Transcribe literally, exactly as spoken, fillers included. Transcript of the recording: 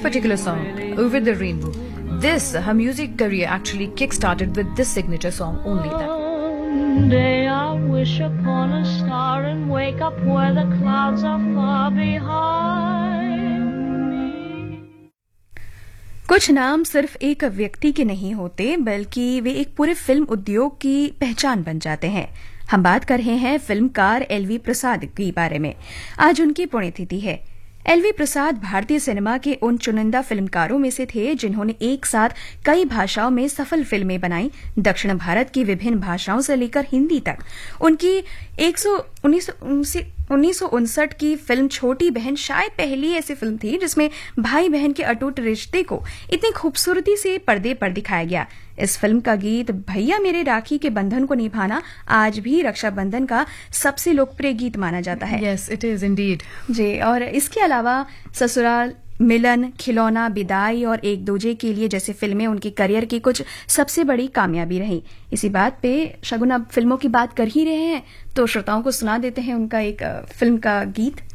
particular song, Over the Rainbow, this, her music career actually kick-started with this signature song only. That One day I wish upon a star and wake up where the clouds are far behind me. कुछ नाम सिर्फ एक व्यक्ति के नहीं होते, बल्कि वे एक पूरे फिल्म उद्योग की पहचान बन जाते हैं। हम बात कर रहे हैं फिल्मकार एलवी प्रसाद के बारे में। आज उनकी पुण्यतिथि है। एलवी प्रसाद भारतीय सिनेमा के उन चुनिंदा फिल्मकारों में से थे जिन्होंने एक साथ कई भाषाओं में सफल फिल्में बनाई। दक्षिण भारत की विभिन्न भाषाओं से लेकर हिंदी तक उनकी एक सौ उन्नीस सौ उनसठ की फिल्म छोटी बहन शायद पहली ऐसी फिल्म थी जिसमें भाई बहन के अटूट रिश्ते को इतनी खूबसूरती से पर्दे पर दिखाया गया। इस फिल्म का गीत भैया मेरे राखी के बंधन को निभाना आज भी रक्षाबंधन का सबसे लोकप्रिय गीत माना जाता है। yes, it is indeed. जी, और इसके अलावा ससुराल, मिलन, खिलौना, विदाई और एक दूजे के लिए जैसी फिल्में उनके करियर की कुछ सबसे बड़ी कामयाबी रही। इसी बात पे शगुन अब फिल्मों की बात कर ही रहे हैं तो श्रोताओं को सुना देते हैं उनका एक फिल्म का गीत।